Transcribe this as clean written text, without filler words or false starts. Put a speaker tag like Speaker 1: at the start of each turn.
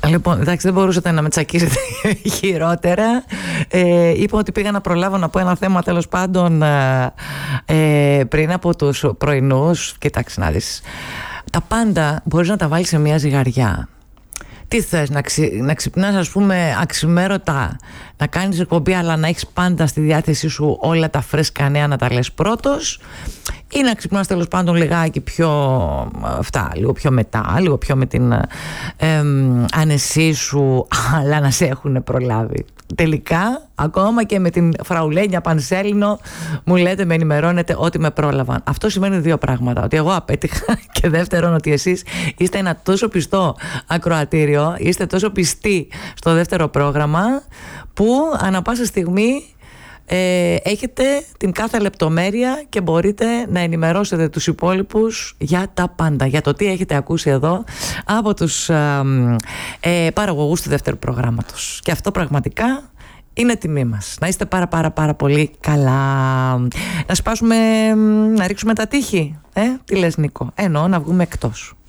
Speaker 1: Λοιπόν, εντάξει, δεν μπορούσατε να με τσακίσετε χειρότερα. Είπα ότι πήγα να προλάβω να πω ένα θέμα, τέλος πάντων, πριν από τους πρωινούς. Κοιτάξτε να δεις. Τα πάντα μπορείς να τα βάλεις σε μια ζυγαριά. Τι θες, να ξυπνάς, ας πούμε, αξιμέρωτα, να κάνεις εκπομπή, αλλά να έχεις πάντα στη διάθεσή σου όλα τα φρέσκα νέα να τα λες πρώτος, ή να ξυπνάς τέλος πάντων λιγάκι πιο λίγο πιο μετά, λίγο πιο με την άνεσή σου, αλλά να σε έχουν προλάβει. Τελικά, ακόμα και με την φραουλένια Πανσέλινο, μου λέτε, με ενημερώνετε ότι με πρόλαβαν. Αυτό σημαίνει δύο πράγματα. Ότι εγώ απέτυχα, και δεύτερον ότι εσείς είστε ένα τόσο πιστό ακροατήριο, είστε τόσο πιστοί στο δεύτερο πρόγραμμα, που ανά πάσα στιγμή έχετε την κάθε λεπτομέρεια και μπορείτε να ενημερώσετε τους υπόλοιπους για τα πάντα, για το τι έχετε ακούσει εδώ από τους παραγωγούς του δεύτερου προγράμματος. Και αυτό πραγματικά είναι τιμή μας. Να είστε πάρα πολύ καλά. Να σπάσουμε, να ρίξουμε τα τείχη. Τι λες, Νίκο? Εννοώ να βγούμε εκτός.